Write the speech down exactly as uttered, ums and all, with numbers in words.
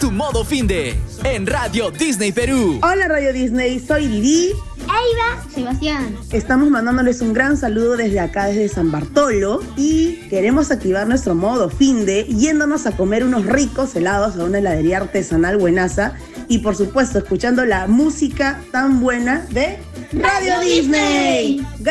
tu modo fin de en Radio Disney Perú. Hola Radio Disney, soy Didi. Eiva, Sebastián. Estamos mandándoles un gran saludo desde acá, desde San Bartolo, y queremos activar nuestro modo fin de yéndonos a comer unos ricos helados a una heladería artesanal buenaza y por supuesto escuchando la música tan buena de Radio, Radio Disney. Disney.